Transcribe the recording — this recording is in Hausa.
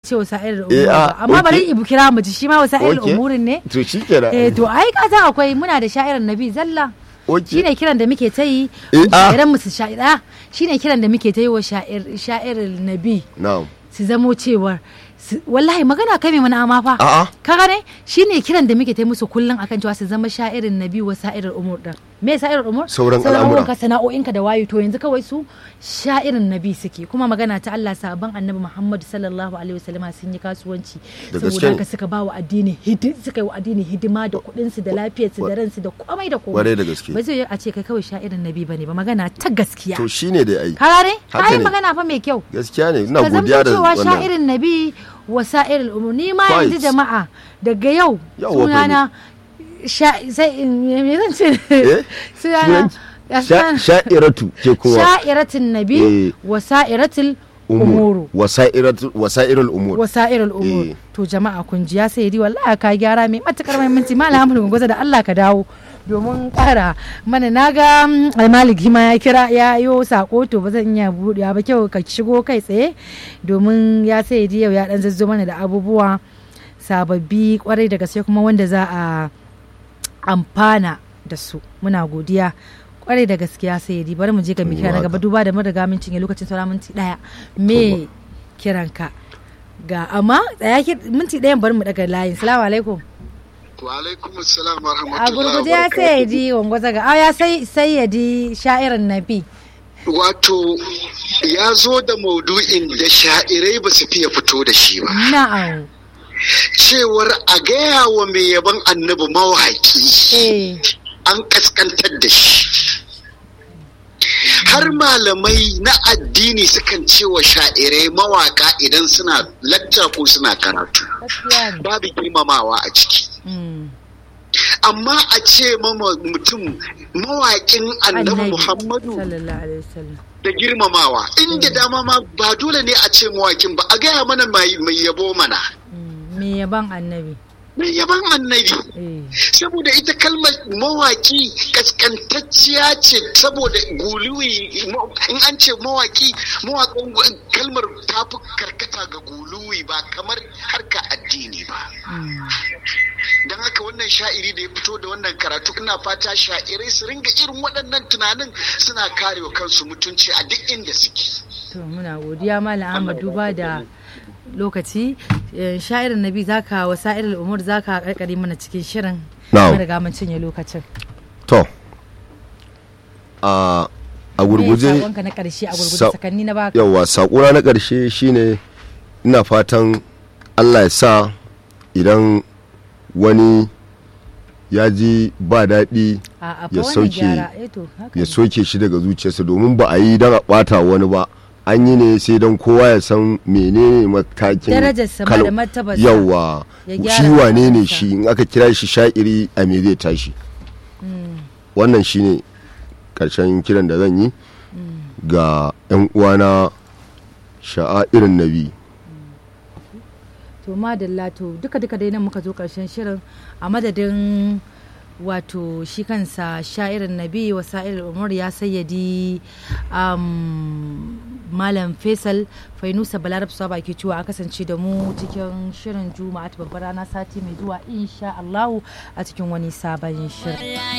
ce wasa'ir umur ba amma bari ibu kira mu ji shi ma wasa'ir umurin ne to shikenan to ai kaza akwai muna da sha'irin nabi zalla shine kiran da muke ta yi sha'iran mu su sha'ira shine kiran da muke ta yi wa sha'irin nabi su zamo cewar wallahi magana kai mai mana ama fa ka gane shine kiran da muke ta musu kullun akan cewa su zama sha'irin nabi wa sa'irar umur din me sa'irar umur sauran al'amura ka sana'o'inka da wayo to yanzu kawai su sha'irin nabi suke kuma magana ta Allah sabon annabi Muhammad sallallahu alaihi wasallama sun yi kasuwanci saboda haka suka ba wa addini hidima da kudin su da lafiyar su da ran su da komai da komai ba zai a ce kai kawai sha'irin nabi bane ba magana ta gaskiya to shine dai ai ka gane kai magana fa mai kyau gaskiya ne ina godiya da wannan sha'irin nabi wasa'ir al'umur ni ma yanzu jama'a daga yau sunana sha'iratu ke kuma sha'iratun nabi wasa'iratul umuru wasa'irul umur to jama'a kun ji ya sai wallahi ka gyara mai matukar muhimmanci malam Ahmad Gongoza da Allah ka dawo domin kara mana naga almaliki ma ya kira ya yo sako to ba zan iya buɗe ba kyau ka shigo kai tsaye domin ya sai yau ya dan zazzo mana da abubuwa sababbi kwarai da gaske kuma wanda za a amfana da su muna godiya kwarai da gaskiya sai yadi bari mu je ga mikira na gaba duba da mun riga mun cinye lokacin saura minti daya me kiranka ga amma tsaya minti dayan bari mu daga layin assalamu alaikum wa alaikum assalam wa rahmatullahi a gurguje ya sai yadi Gongoza ga ya sai yadi sha'irin nabi wato ya zo da maudu'in da sha'irai ba su fiye fito da shi ba na'am cewar a gaya wa mai yaban annabi mawaƙi an kaskantar da shi har malamai na addini sukan ce wa sha'irai mawaka idan suna lacca ko suna karatu babu girmamawa a ciki amma a ce mutum mawaƙin annabi Muhammadu da girmamawa inda dama ma ba dole ne a ce mawaƙin ba a gaya mana mai yabo mana mai yaban annabi saboda ita kalmar mawaki kaskantacciya ce saboda guluwi in an ce mawakan kalmar ta fi karkata ga guluwi ba kamar harka addini ba don haka wannan sha'iri da ya fito da wannan karatu ina fata sha'irai su ringa irin waɗannan tunanin suna karewa kansu mutunci a duk inda suke to muna godiya malam Ahmad duba da lokaci sha'irin nabi zaka wasa'ir al'umur zaka karkare mana cikin shirin mun riga mun cinye lokacin to a gurguje sakonka na karshe a gurguje sakanni na baka yawa sakona na karshe shine ina fatan Allah ya sa idan wani ya ji ba daɗi ya soke shi daga zuciyarsa domin ba a yi don a ɓata wani ba an yi ne sai don kowa ya san menene matakin darajarsa da martabarsa yawa shi wane ne shi in aka kira shi sha'iri a me zai tashi wannan shine karshen kiran da zan yi ga 'yan uwana sha'irin nabi to madalla to duka dai nan muka zo karshen shirin a madadin wato shi kansa sha'irin nabi wa sa'ir umar ya sayyadi malam Faisal Fainusa Balarab Saba ke cewa a kasance da mu cikin shirin Juma'a ta babbar rana sati mai zuwa insha Allah a cikin wani sabon shirin